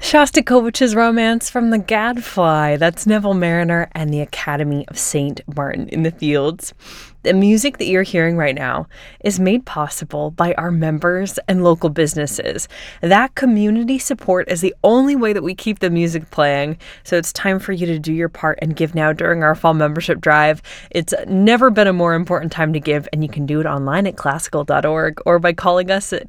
Shostakovich's Romance from The Gadfly. That's Neville Mariner and the Academy of St. Martin in the Fields. The music that you're hearing right now is made possible by our members and local businesses. That community support is the only way that we keep the music playing. So it's time for you to do your part and give now during our fall membership drive. It's never been a more important time to give, and you can do it online at classical.org or by calling us at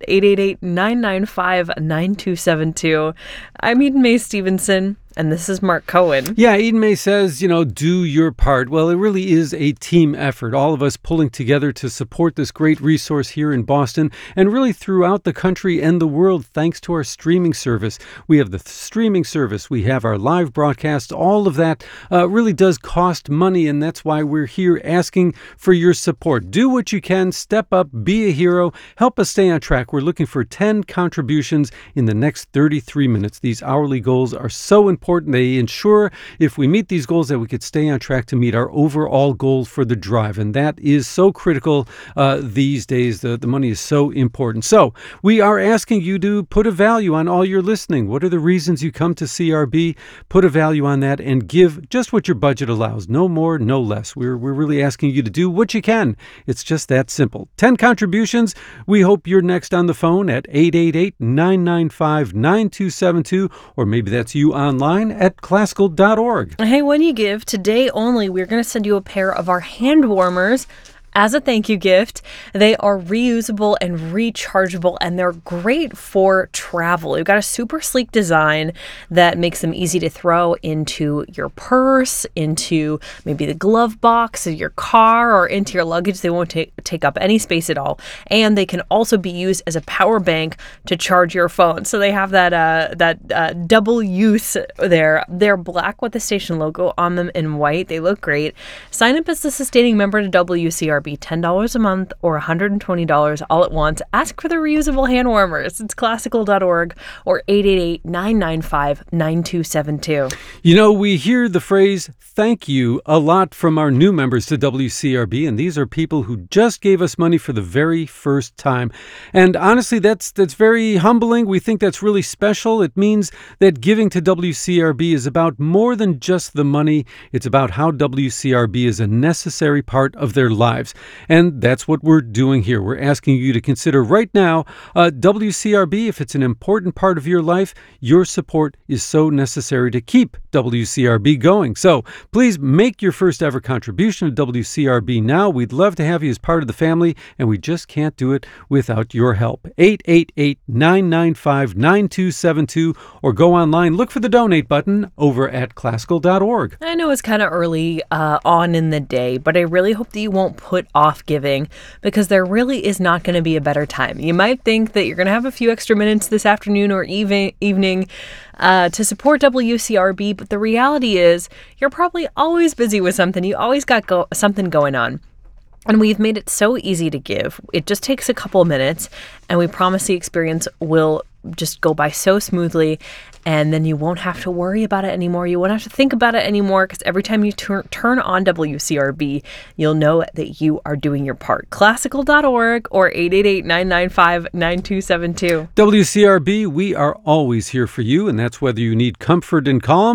888-995-9272. I'm Eden Mae Stevenson. And this is Mark Cohen. Yeah, Eden Mae says, do your part. Well, it really is a team effort. All of us pulling together to support this great resource here in Boston and really throughout the country and the world, thanks to our streaming service. We have the streaming service. We have our live broadcasts. All of that really does cost money, and that's why we're here asking for your support. Do what you can. Step up. Be a hero. Help us stay on track. We're looking for 10 contributions in the next 33 minutes. These hourly goals are so important. They ensure if we meet these goals that we could stay on track to meet our overall goal for the drive. And that is so critical these days. The money is so important. So we are asking you to put a value on all your listening. What are the reasons you come to CRB? Put a value on that and give just what your budget allows. No more, no less. We're really asking you to do what you can. It's just that simple. 10 contributions. We hope you're next on the phone at 888-995-9272, or maybe that's you online at classical.org. Hey, when you give, today only, we're going to send you a pair of our hand warmers as a thank you gift. They are reusable and rechargeable, and they're great for travel. We've got a super sleek design that makes them easy to throw into your purse, into maybe the glove box of your car, or into your luggage. They won't take up any space at all. And they can also be used as a power bank to charge your phone. So they have that double use there. They're black with the station logo on them in white. They look great. Sign up as a sustaining member to WCRB. $10 a month or $120 all at once. Ask for the reusable hand warmers. It's classical.org or 888-995-9272. We hear the phrase thank you a lot from our new members to WCRB, and these are people who just gave us money for the very first time. And honestly, that's very humbling. We think that's really special. It means that giving to WCRB is about more than just the money. It's about how WCRB is a necessary part of their lives. And that's what we're doing here. We're asking you to consider right now WCRB. If it's an important part of your life, your support is so necessary to keep WCRB going. So please make your first ever contribution to WCRB now. We'd love to have you as part of the family, and we just can't do it without your help. 888-995-9272, or go online, look for the donate button over at classical.org. I know it's kind of early on in the day, but I really hope that you won't put off giving, because there really is not going to be a better time. You might think that you're going to have a few extra minutes this afternoon or evening to support WCRB, but the reality is you're probably always busy with something. You always got something going on. And we've made it so easy to give. It just takes a couple of minutes, and we promise the experience will just go by so smoothly, and then you won't have to worry about it anymore. You won't have to think about it anymore, because every time you turn on WCRB, you'll know that you are doing your part. Classical.org or 888-995-9272. WCRB, we are always here for you, and that's whether you need comfort and calm